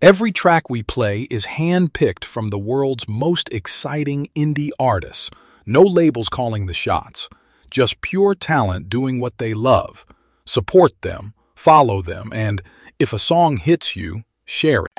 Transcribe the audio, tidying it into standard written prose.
Every track we play is hand-picked from the world's most exciting indie artists. No labels calling the shots. Just pure talent doing what they love. Support them, follow them, and if a song hits you, share it.